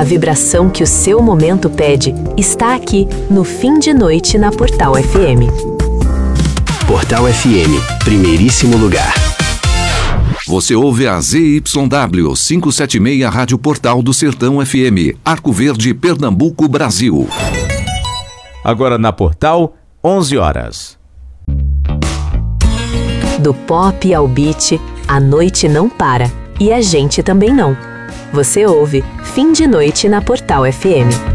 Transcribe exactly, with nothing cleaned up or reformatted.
A vibração que o seu momento pede está aqui no Fim de Noite na Portal F M. Portal F M, primeiríssimo lugar. Você ouve a Z Y W quinhentos e setenta e seis Rádio Portal do Sertão F M, Arco Verde, Pernambuco, Brasil. Agora na Portal, onze horas. Do pop ao beat, a noite não para. E a gente também não. Você ouve Fim de Noite na Portal F M.